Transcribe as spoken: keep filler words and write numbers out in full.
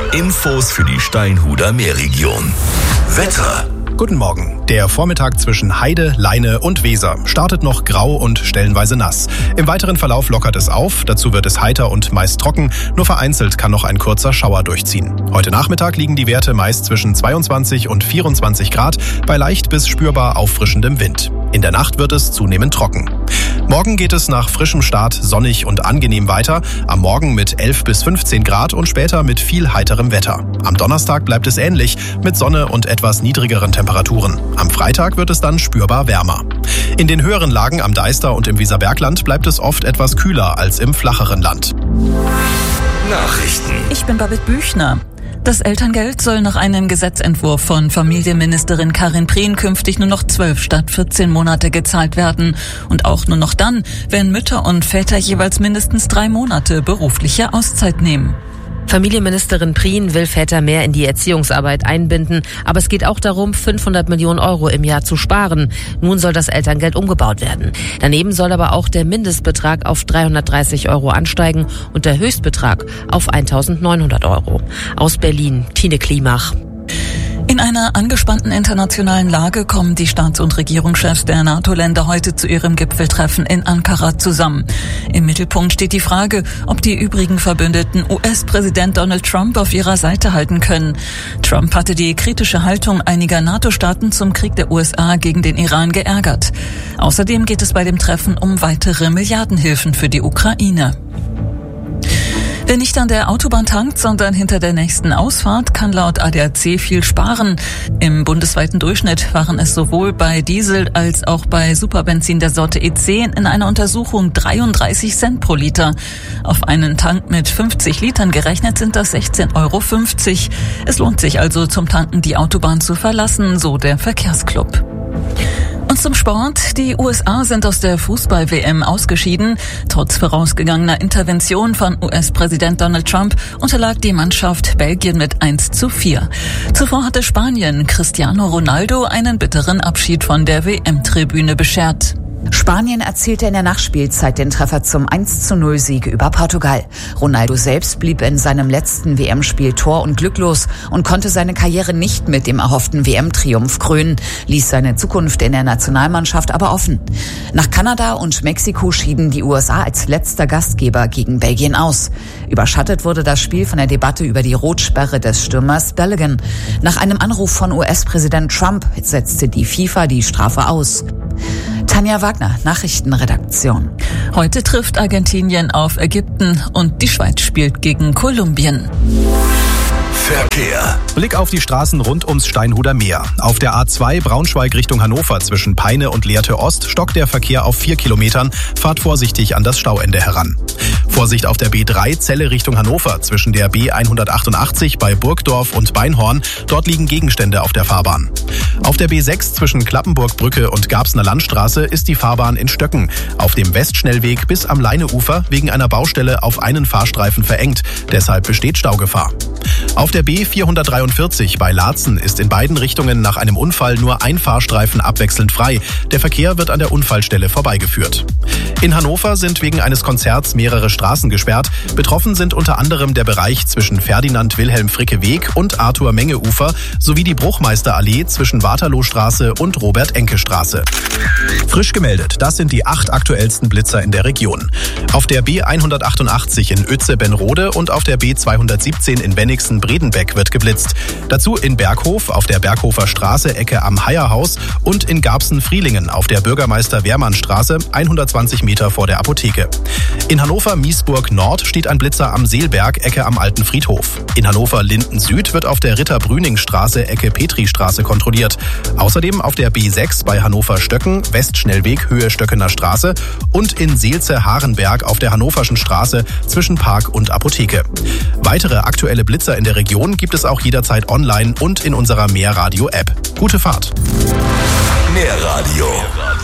Infos für die Steinhuder Meerregion. Wetter. Guten Morgen. Der Vormittag zwischen Heide, Leine und Weser startet noch grau und stellenweise nass. Im weiteren Verlauf lockert es auf, dazu wird es heiter und meist trocken, nur vereinzelt kann noch ein kurzer Schauer durchziehen. Heute Nachmittag liegen die Werte meist zwischen zweiundzwanzig und vierundzwanzig Grad bei leicht bis spürbar auffrischendem Wind. In der Nacht wird es zunehmend trocken. Morgen geht es nach frischem Start sonnig und angenehm weiter, am Morgen mit elf bis fünfzehn Grad und später mit viel heiterem Wetter. Am Donnerstag bleibt es ähnlich, mit Sonne und etwas niedrigeren Temperaturen. Am Freitag wird es dann spürbar wärmer. In den höheren Lagen am Deister und im Weserbergland bleibt es oft etwas kühler als im flacheren Land. Nachrichten. Ich bin Babette Büchner. Das Elterngeld soll nach einem Gesetzentwurf von Familienministerin Karin Prien künftig nur noch zwölf statt vierzehn Monate gezahlt werden. Und auch nur noch dann, wenn Mütter und Väter jeweils mindestens drei Monate berufliche Auszeit nehmen. Familienministerin Prien will Väter mehr in die Erziehungsarbeit einbinden, aber es geht auch darum, fünfhundert Millionen Euro im Jahr zu sparen. Nun soll das Elterngeld umgebaut werden. Daneben soll aber auch der Mindestbetrag auf dreihundertdreißig Euro ansteigen und der Höchstbetrag auf eintausendneunhundert Euro. Aus Berlin, Tine Klimach. In einer angespannten internationalen Lage kommen die Staats- und Regierungschefs der NATO-Länder heute zu ihrem Gipfeltreffen in Ankara zusammen. Im Mittelpunkt steht die Frage, ob die übrigen Verbündeten U S-Präsident Donald Trump auf ihrer Seite halten können. Trump hatte die kritische Haltung einiger NATO-Staaten zum Krieg der U S A gegen den Iran geärgert. Außerdem geht es bei dem Treffen um weitere Milliardenhilfen für die Ukraine. Wer nicht an der Autobahn tankt, sondern hinter der nächsten Ausfahrt, kann laut A D A C viel sparen. Im bundesweiten Durchschnitt waren es sowohl bei Diesel als auch bei Superbenzin der Sorte E zehn in einer Untersuchung dreiunddreißig Cent pro Liter. Auf einen Tank mit fünfzig Litern gerechnet sind das sechzehn Euro fünfzig. Es lohnt sich also zum Tanken die Autobahn zu verlassen, so der Verkehrsclub. Und zum Sport. Die U S A sind aus der Fußball-W M ausgeschieden. Trotz vorausgegangener Intervention von U S-Präsident Donald Trump unterlag die Mannschaft Belgien mit eins zu vier. Zuvor hatte Spanien Cristiano Ronaldo einen bitteren Abschied von der W M-Tribüne beschert. Spanien erzielte in der Nachspielzeit den Treffer zum eins zu null Sieg über Portugal. Ronaldo selbst blieb in seinem letzten W M-Spiel tor- und glücklos und konnte seine Karriere nicht mit dem erhofften W M-Triumph krönen, ließ seine Zukunft in der Nationalmannschaft aber offen. Nach Kanada und Mexiko schieden die U S A als letzter Gastgeber gegen Belgien aus. Überschattet wurde das Spiel von der Debatte über die Rotsperre des Stürmers Balogun. Nach einem Anruf von U S-Präsident Trump setzte die FIFA die Strafe aus. Tanja Wagner, Nachrichtenredaktion. Heute trifft Argentinien auf Ägypten und die Schweiz spielt gegen Kolumbien. Verkehr. Blick auf die Straßen rund ums Steinhuder Meer. Auf der A zwei Braunschweig Richtung Hannover zwischen Peine und Lehrte Ost stockt der Verkehr auf vier Kilometern. Fahrt vorsichtig an das Stauende heran. Vorsicht auf der B drei Celle Richtung Hannover zwischen der B hundertachtundachtzig bei Burgdorf und Beinhorn. Dort liegen Gegenstände auf der Fahrbahn. Auf der B sechs zwischen Klappenburgbrücke und Garbsner Landstraße ist die Fahrbahn in Stöcken. Auf dem Westschnellweg bis am Leineufer wegen einer Baustelle auf einen Fahrstreifen verengt. Deshalb besteht Staugefahr. Auf der B vierhundertdreiundvierzig bei Laatzen ist in beiden Richtungen nach einem Unfall nur ein Fahrstreifen abwechselnd frei. Der Verkehr wird an der Unfallstelle vorbeigeführt. In Hannover sind wegen eines Konzerts mehrere Straßen gesperrt. Betroffen sind unter anderem der Bereich zwischen Ferdinand-Wilhelm-Fricke-Weg und Arthur-Menge-Ufer sowie die Bruchmeisterallee zwischen Waterloostraße und Robert-Enke-Straße. Frisch gemeldet, das sind die acht aktuellsten Blitzer in der Region. Auf der B hundertachtundachtzig in Uetze-Benrode und auf der B zweihundertsiebzehn in Bennigsen-Bredenbeck wird geblitzt. Dazu in Berghof auf der Berghofer Straße Ecke am Heierhaus und in Garbsen-Frielingen auf der Bürgermeister-Wehrmann-Straße hundertzwanzig Meter vor der Apotheke. In Hannover-Miesburg Nord steht ein Blitzer am Seelberg Ecke am Alten Friedhof. In Hannover-Linden Süd wird auf der Ritter-Brüning-Straße Ecke Petri-Straße kontrolliert. Außerdem auf der B sechs bei Hannover-Stöcken Westschnellweg Höhe Stöckener Straße und in Seelze-Harenberg auf der Hannoverschen Straße zwischen Park und Apotheke. Weitere aktuelle Blitzer in der Region gibt es auch jederzeit online und in unserer Mehrradio-App. Gute Fahrt! Mehrradio.